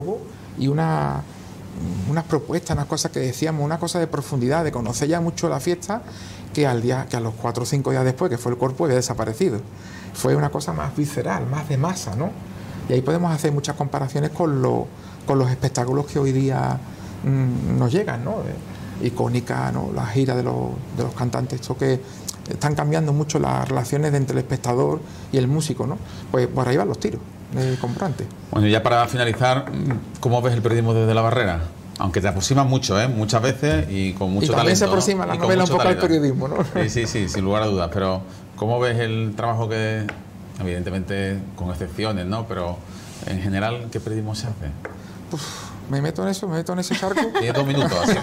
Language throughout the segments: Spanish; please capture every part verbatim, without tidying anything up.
y una, unas propuestas, unas cosas que decíamos, una cosa de profundidad, de conocer ya mucho la fiesta, que al día, que a los cuatro o cinco días después, que fue el cuerpo, había desaparecido. Fue una cosa más visceral, más de masa, ¿no? Y ahí podemos hacer muchas comparaciones con, lo, con los espectáculos que hoy día mmm, nos llegan, ¿no? De, icónica, ¿no? La gira de los, de los cantantes, esto que están cambiando mucho las relaciones entre el espectador y el músico, ¿no? Pues por ahí van los tiros de comprante. Bueno, ya para finalizar, ¿cómo ves el periodismo desde la barrera? Aunque te aproximas mucho, ¿eh? Muchas veces y con mucho y también talento. Se aproxima ¿no? la novela un poco al periodismo, ¿no? Sí, sí, sí, sin lugar a dudas. Pero ¿cómo ves el trabajo que, evidentemente, con excepciones, ¿no? Pero en general, ¿qué periodismo se hace? Uf, me meto en eso, me meto en ese charco. Tiene dos minutos, así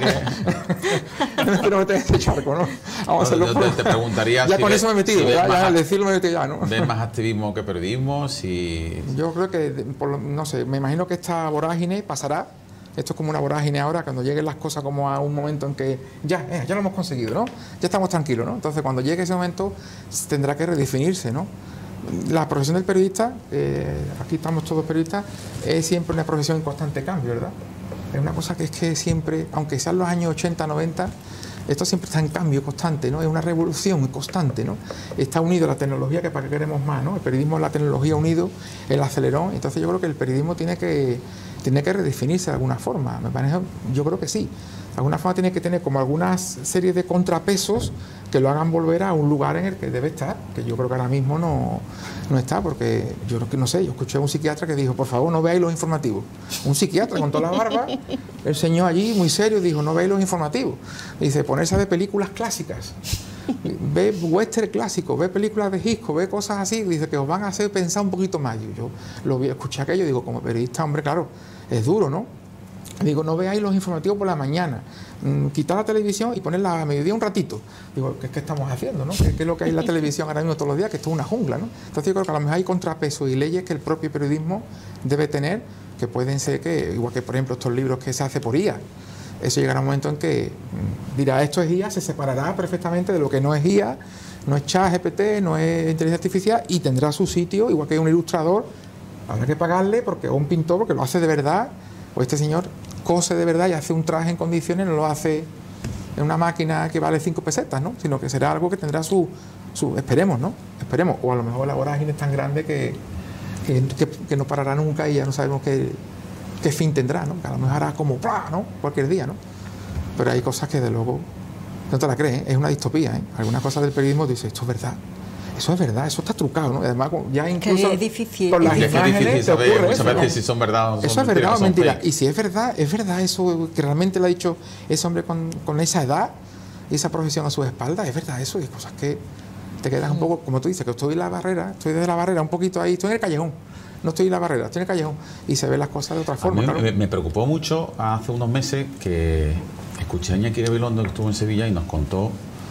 que... no me quiero meter en ese charco, ¿no? Vamos a hacerlo. Yo te, te preguntaría... ya si con ves, eso me he metido, si ya, ya al más, decirlo me he metido ya, ¿no? ¿Ves más activismo que periodismo? Si... Yo creo que, por lo, no sé, me imagino que esta vorágine pasará. Esto es como una vorágine ahora, cuando lleguen las cosas como a un momento en que ya, eh, ya lo hemos conseguido, ¿no? Ya estamos tranquilos, ¿no? Entonces, cuando llegue ese momento, tendrá que redefinirse, ¿no? La profesión del periodista, eh, aquí estamos todos periodistas, es siempre una profesión en constante cambio, ¿verdad? Es una cosa que es que siempre, aunque sean los años ochenta, noventa, esto siempre está en cambio constante, ¿no? Es una revolución constante, ¿no? Está unido a la tecnología, que para qué queremos más, ¿no? El periodismo, la tecnología unido, el acelerón. Entonces yo creo que el periodismo tiene que, tiene que redefinirse de alguna forma. Me parece, yo creo que sí. De alguna forma tiene que tener como algunas series de contrapesos que lo hagan volver a un lugar en el que debe estar, que yo creo que ahora mismo no, no está, porque yo no sé, yo escuché a un psiquiatra que dijo, por favor, no veáis los informativos. Un psiquiatra con toda la barba, el señor allí, muy serio, dijo, no veáis los informativos. Dice, ponerse a ver películas clásicas, ve western clásicos, ve películas de Hitchcock, ve cosas así, dice que os van a hacer pensar un poquito más. Yo, yo lo vi, escuché aquello, digo, como periodista, hombre, claro, es duro, ¿no? Digo, no veáis los informativos por la mañana, mm, quitar la televisión y ponerla a mediodía un ratito. Digo, ¿qué, qué estamos haciendo, no? ¿Qué, ¿Qué es lo que hay en la televisión ahora mismo todos los días? Que esto es una jungla, ¿no? Entonces yo creo que a lo mejor hay contrapesos y leyes que el propio periodismo debe tener, que pueden ser que, igual que por ejemplo estos libros que se hace por I A, eso llegará un momento en que mm, dirá, esto es I A, se separará perfectamente de lo que no es I A, no es ChatGPT, no es inteligencia artificial, y tendrá su sitio, igual que un ilustrador, habrá que pagarle, porque o un pintor, porque lo hace de verdad, o este señor cose de verdad y hace un traje en condiciones, no lo hace en una máquina que vale cinco pesetas, ¿no? Sino que será algo que tendrá su, su esperemos, ¿no? Esperemos, o a lo mejor la vorágine es tan grande que, que, que, que no parará nunca y ya no sabemos qué, qué fin tendrá, ¿no? Que a lo mejor hará como ¡plá!, ¿no? Cualquier día, ¿no? Pero hay cosas que de luego no te la crees, ¿eh? Es una distopía, ¿eh? Algunas cosas del periodismo dices, esto es verdad. Eso es verdad, eso está trucado, ¿no? Además, ya incluso es difícil, con las es imágenes difícil te ocurre saber, eso, muchas veces ¿no? si son verdad o son eso es verdad o son mentira. fake. Y si es verdad, es verdad eso que realmente le ha dicho ese hombre con, con esa edad y esa profesión a sus espaldas, es verdad eso, y cosas que te quedas un poco, como tú dices, que estoy en la barrera, estoy desde la barrera un poquito ahí, estoy en el callejón, no estoy en la barrera, estoy en el callejón, y se ven las cosas de otra forma. A mí Claro. me, me preocupó mucho hace unos meses que escuché a Iñaki Gabilondo, que estuvo en Sevilla, y nos contó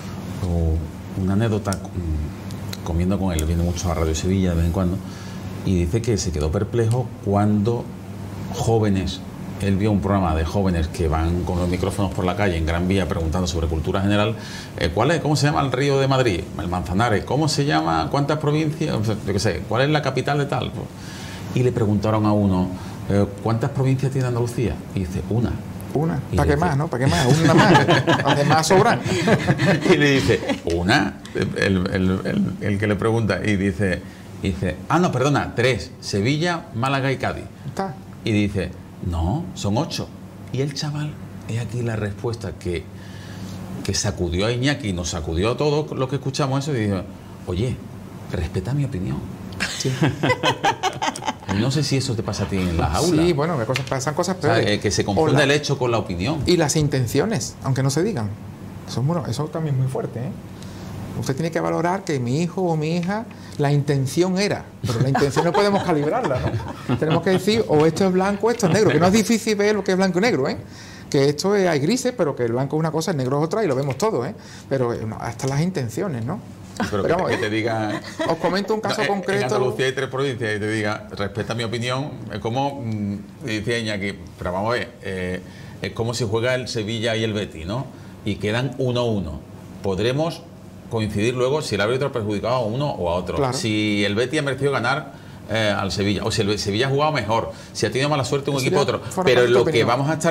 uh, una anécdota um, comiendo con él, viene mucho a Radio Sevilla de vez en cuando, y dice que se quedó perplejo cuando jóvenes, él vio un programa de jóvenes que van con los micrófonos por la calle en Gran Vía preguntando sobre cultura general, eh, ¿cuál es, cómo se llama el río de Madrid? El Manzanares. ¿Cómo se llama? ¿Cuántas provincias? O sea, yo qué sé, ¿cuál es la capital de tal? Y le preguntaron a uno, eh, ¿cuántas provincias tiene Andalucía? Y dice, una. Una, Y ¿para qué dice, más, no? ¿Para qué más? Una más, además sobran. Y le dice, ¿una? El, el, el, el que le pregunta, y dice, y dice, ah, no, perdona, tres, Sevilla, Málaga y Cádiz. Está. Y dice, no, son ocho. Y el chaval, es aquí la respuesta que, que sacudió a Iñaki, nos sacudió a todos los que escuchamos eso, y dijo, oye, respeta mi opinión. Sí. No sé si eso te pasa a ti en las aulas. Sí, bueno, cosas, pasan cosas O sea, peores. eh, que se confunde la, el hecho con la opinión. Y las intenciones, aunque no se digan. Eso, es bueno, eso también es muy fuerte, ¿eh? Usted tiene que valorar que mi hijo o mi hija, la intención era, pero la intención no podemos calibrarla, ¿no? Tenemos que decir, o esto es blanco o esto es negro, que no es difícil ver lo que es blanco y negro, ¿eh? Que esto es, hay grises, pero que el blanco es una cosa, el negro es otra, y lo vemos todo, ¿eh? Pero no, hasta las intenciones, ¿no? Pero, pero que, vamos, te, que te diga... Os comento un caso no, concreto... En Andalucía hay tres provincias y te diga, respeta mi opinión, es como, mmm, decía Iñaki, pero vamos a ver, eh, es como si juega el Sevilla y el Betis, ¿no? Y quedan uno a uno. Podremos coincidir luego si el árbitro ha perjudicado a uno o a otro. Claro. Si el Betis ha merecido ganar eh, al Sevilla. O si el Sevilla ha jugado mejor, si ha tenido mala suerte un Eso equipo ya otro. forma Pero parte de tu lo que opinión. vamos a estar